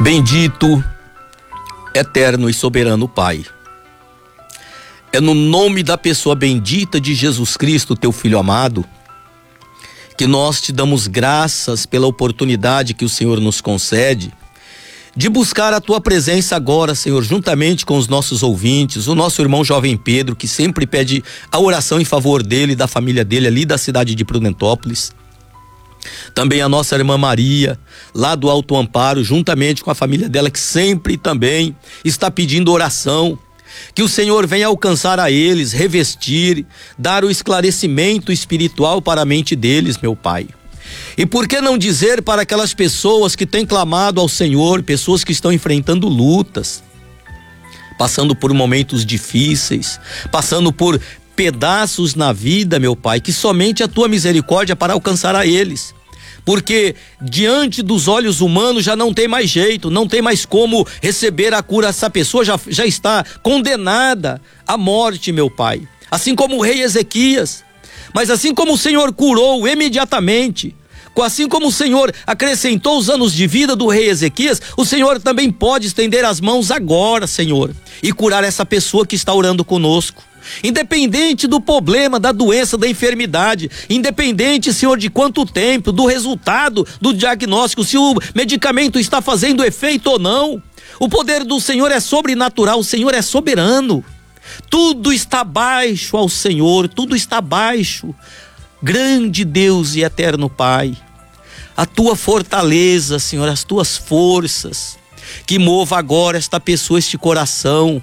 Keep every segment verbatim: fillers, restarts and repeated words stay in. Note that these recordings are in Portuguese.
Bendito, eterno e soberano Pai, é no nome da pessoa bendita de Jesus Cristo, teu Filho amado, que nós te damos graças pela oportunidade que o Senhor nos concede de buscar a tua presença agora, Senhor, juntamente com os nossos ouvintes, o nosso irmão jovem Pedro, que sempre pede a oração em favor dele e da família dele ali da cidade de Prudentópolis. Também a nossa irmã Maria, lá do Alto Amparo, juntamente com a família dela, que sempre também está pedindo oração. Que o Senhor venha alcançar a eles, revestir, dar o esclarecimento espiritual para a mente deles, meu Pai. E por que não dizer para aquelas pessoas que têm clamado ao Senhor, pessoas que estão enfrentando lutas, passando por momentos difíceis, passando por pedaços na vida, meu Pai, que somente a tua misericórdia para alcançar a eles. Porque diante dos olhos humanos já não tem mais jeito, não tem mais como receber a cura. Essa pessoa já, já está condenada à morte, meu Pai. Assim como o rei Ezequias. Mas assim como o Senhor curou imediatamente, assim como o Senhor acrescentou os anos de vida do rei Ezequias, o Senhor também pode estender as mãos agora, Senhor, e curar essa pessoa que está orando conosco. Independente do problema, da doença, da enfermidade, independente, Senhor, de quanto tempo, do resultado do diagnóstico, se o medicamento está fazendo efeito ou não, o poder do Senhor é sobrenatural, o Senhor é soberano. Tudo está baixo ao Senhor, tudo está baixo. Grande Deus e eterno Pai, a tua fortaleza, Senhor, as tuas forças, que mova agora esta pessoa, este coração,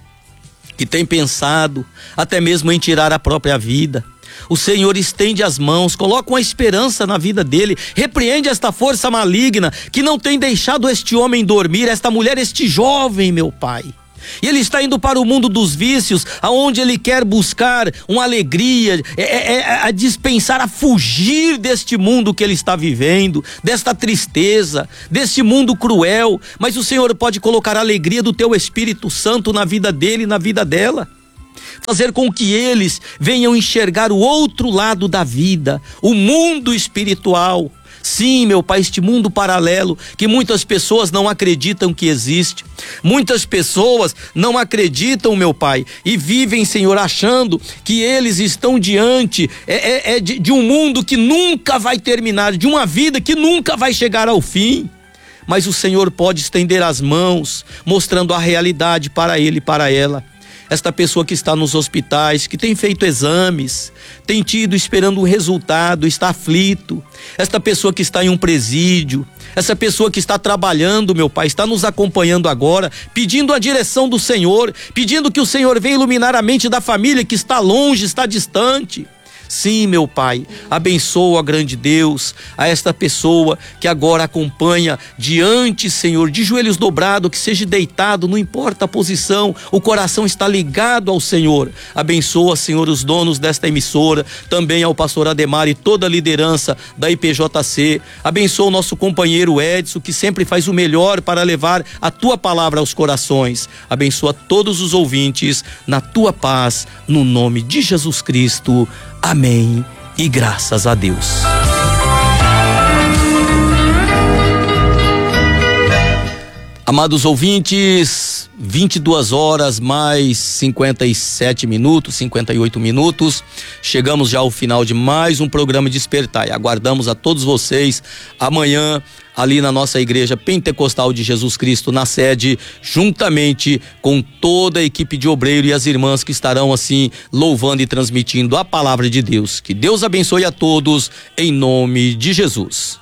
que tem pensado até mesmo em tirar a própria vida. O Senhor estende as mãos, coloca uma esperança na vida dele, repreende esta força maligna que não tem deixado este homem dormir, esta mulher, este jovem, meu Pai. E ele está indo para o mundo dos vícios, aonde ele quer buscar uma alegria, é, é, é, a dispensar, a fugir deste mundo que ele está vivendo, desta tristeza, deste mundo cruel. Mas o Senhor pode colocar a alegria do teu Espírito Santo na vida dele e na vida dela, fazer com que eles venham enxergar o outro lado da vida, o mundo espiritual. Sim, meu Pai, este mundo paralelo que muitas pessoas não acreditam que existe. Muitas pessoas não acreditam, meu Pai, e vivem, Senhor, achando que eles estão diante é, é, é de, de um mundo que nunca vai terminar, de uma vida que nunca vai chegar ao fim. Mas o Senhor pode estender as mãos, mostrando a realidade para ele e para ela. Esta pessoa que está nos hospitais, que tem feito exames, tem tido esperando um resultado, está aflito. Esta pessoa que está em um presídio, essa pessoa que está trabalhando, meu Pai, está nos acompanhando agora, pedindo a direção do Senhor, pedindo que o Senhor venha iluminar a mente da família que está longe, está distante. Sim, meu Pai, abençoa, grande Deus, a esta pessoa que agora acompanha diante, Senhor, de joelhos dobrados, que seja deitado, não importa a posição, o coração está ligado ao Senhor. Abençoa, Senhor, os donos desta emissora, também ao pastor Ademar e toda a liderança da I P J C. Abençoa o nosso companheiro Edson, que sempre faz o melhor para levar a tua palavra aos corações. Abençoa todos os ouvintes na tua paz, no nome de Jesus Cristo. Amém e graças a Deus. Amados ouvintes, vinte e duas horas mais cinquenta e sete minutos, cinquenta e oito minutos. Chegamos já ao final de mais um programa Despertar e aguardamos a todos vocês amanhã ali na nossa igreja Pentecostal de Jesus Cristo, na sede, juntamente com toda a equipe de obreiro e as irmãs que estarão assim louvando e transmitindo a palavra de Deus. Que Deus abençoe a todos em nome de Jesus.